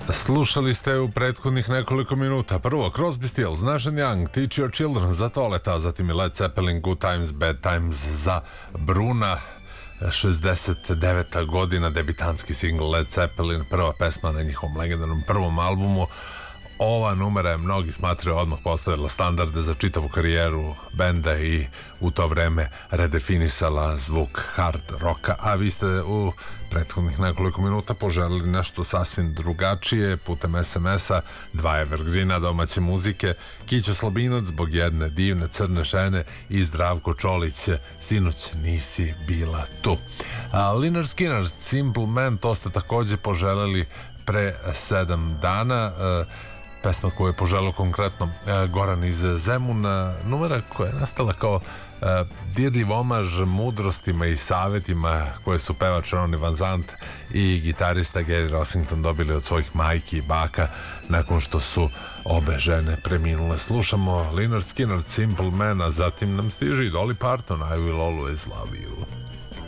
Slušali ste u prethodnih nekoliko minuta prvo Crosby, Stills, Nash & Young, Teach Your Children za Toleta, zatim i Led Zeppelin, Good Times, Bad Times za Bruna. 69. godina, debitanski singl Led Zeppelin, prva pesma na njihovom legendarnom prvom albumu. Ova numera je mnogi smatraju odmah postavila standarde za čitavu karijeru benda i u to vreme redefinisala zvuk hard rocka, a vi ste u prethodnih nekoliko minuta poželili nešto sasvim drugačije putem SMS-a, dva evergreena domaće muzike, Kićo Slabinac zbog jedne divne crne žene i Zdravko Čolić, Sinoć nisi bila tu. Lynyrd Skynyrd, Simple Man, to ste takođe poželeli pre 7 dana. Pesma koju je poželio konkretno Goran iz Zemuna, numera koja je nastala kao dirljiv omaž mudrostima i savjetima koje su pevač Ronnie Van Zant i gitarista Gary Rossington dobili od svojih majki i baka nakon što su obe žene preminule. Slušamo Lynyrd Skynyrd, Simple Man, a zatim nam stiže i Dolly Parton, I Will Always Love You.